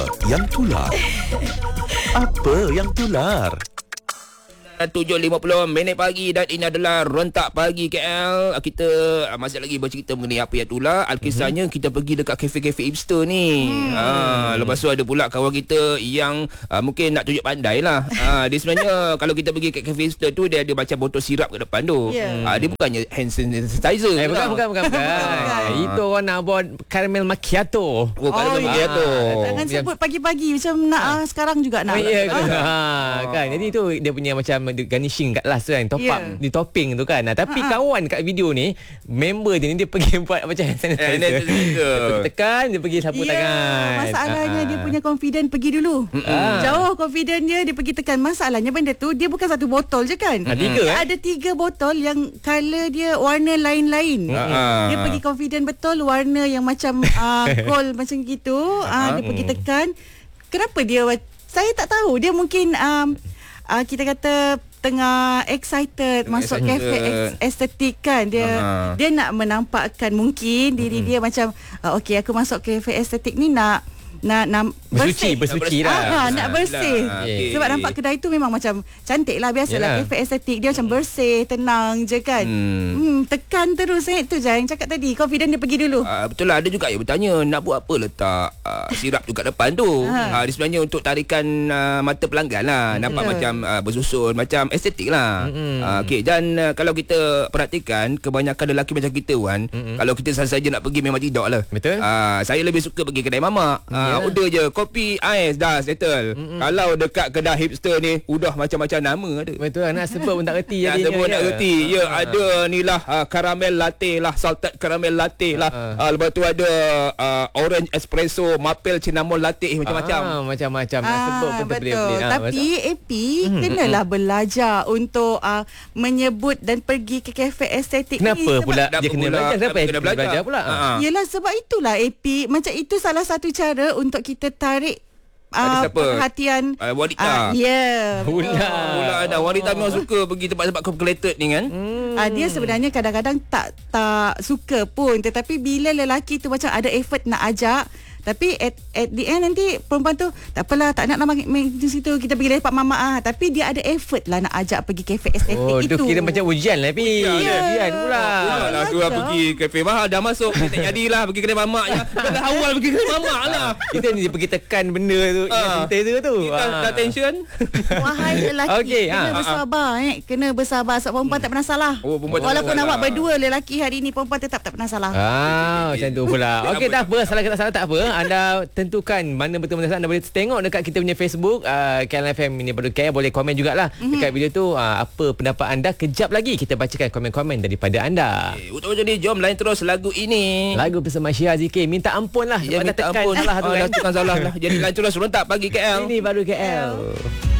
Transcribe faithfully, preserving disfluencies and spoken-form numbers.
yang tular? Apa yang tular? tujuh lima puluh minit pagi dan ini adalah Rentak Pagi K L. Kita masih lagi bercerita mengenai apa yang tular. Alkisahnya mm-hmm. kita pergi dekat kafe-kafe hipster ni. Mm. Ha, lepas tu ada pula kawan kita yang uh, mungkin nak tunjuk pandai lah. Ha, dia sebenarnya kalau kita pergi ke kafe hipster tu, dia ada macam botol sirap kat depan tu. Yeah. Ha, dia bukannya hand sanitizer. Eh, bukan, bukan, bukan, bukan. Itu orang nak buat caramel macchiato. Oh, caramel oh, macchiato. Oh. Jangan sebut pagi-pagi macam nak ha. sekarang juga nak. Oh, ya ke? Ha, kan. Jadi tu dia punya macam garnishing kat last tu kan, top yeah. up di topping tu kan. Nah, tapi uh-huh. kawan kat video ni, member dia ni dia pergi buat macam hand sanitizer. Dia tekan, dia pergi sapu yeah. tangan. Masalahnya uh-huh. dia punya confident pergi dulu. Uh-huh. Jauh confident dia, dia pergi tekan. Masalahnya benda tu dia bukan satu botol je kan. Uh-huh. Tiga, dia eh? ada tiga botol yang color dia warna lain-lain. Uh-huh. Dia pergi confident betul warna yang macam uh, gold macam gitu. Uh, dia pergi tekan. Kenapa dia, saya tak tahu. Dia mungkin um, uh, kita kata tengah excited tengah masuk kafe estetik kan, dia uh-huh. dia nak menampakkan mungkin diri uh-huh. dia macam uh, okey aku masuk kafe estetik ni nak nak nak bersuci bersuci lah. Ah, nak bersih. Lah. Okay. Sebab nampak kedai tu memang macam cantik lah, biasalah kafe estetik dia macam bersih, tenang je kan. Hmm, hmm tekan terus eh tu je yang cakap tadi, confident dia pergi dulu. Uh, betul lah, ada juga yang bertanya nak buat apa letak uh, sirap tu kat depan tu. Uh, dia sebenarnya untuk tarikan uh, mata pelanggan lah, nampak betul. Macam uh, bersusun, macam estetik lah. Hmm. Uh, okey, dan uh, kalau kita perhatikan kebanyakan lelaki macam kita Wan, hmm. kalau kita saja nak pergi memang tidak lah. Betul. Uh, saya lebih suka pergi kedai mamak. Uh, yeah. Order je kopi ais dah settle. Mm-mm. Kalau dekat kedai hipster ni udah macam-macam nama ada. Betul, nak sebut pun tak reti jadinya. Nak sebut ya. tak reti. Ya, uh-huh. ada ni lah uh, caramel latte lah, salted caramel latte lah. Uh-huh. Uh, lepas tu ada uh, orange espresso, maple cinnamon latte, macam-macam. Ah, macam-macam nak ah, sebut pun terbelit-belit. Ah, tapi A P hmm. kenalah belajar untuk uh, menyebut dan pergi ke kafe estetik Kenapa ni. Kenapa pula dia kena belajar? Kenapa dia kena belajar pula? Uh-huh. Yelah, sebab itulah A P, macam itu salah satu cara untuk kita kita tarik uh, perhatian uh, wanita. Uh, ya. Yeah, Pula. Pula ada wanita memang suka pergi tempat-tempat calculated ni kan. Hmm. Uh, dia sebenarnya kadang-kadang tak tak suka pun, tetapi bila lelaki tu macam ada effort nak ajak, tapi at, at the end nanti perempuan tu tak apalah, tak nak nak main di situ, kita pergi lepak mamak ah, tapi dia ada effort lah nak ajak pergi kafe estetik oh, itu. Oh, tu kira macam ujian lah Pi. Ujian, ya. ujian pula. Pula lah aku lah pergi kafe mahal dah masuk, tak jadilah pergi kedai mamaknya. Dah awal pergi kedai mamak lah. Kita ni pergi tekan benda tu, ah. sanitizer tu. Kita ah. dah tension. Wahai lelaki, okay, kena ah. bersabar eh, kena bersabar sebab perempuan hmm. tak pernah salah. Oh, walaupun awak berdua lelaki hari ni, perempuan tetap tak pernah salah. Ah, macam tu pula. Okey, tak apa, salah kata salah tak apa. Anda tentukan mana betul mana salah. Anda boleh tengok dekat kita punya Facebook uh, K L F M ini baru K, boleh komen jugalah mm-hmm. dekat video tu uh, apa pendapat anda. Kejap lagi kita bacakan komen-komen daripada anda. Okay, untuk jadi jom lain terus lagu ini. Lagu bersama Syah Zikir. Minta ampun lah. Ya, minta tekan ampun salah tu ah, kan. dah tekan salah lah. Jadi lain terus Rentak Pagi K L. Ini baru K L.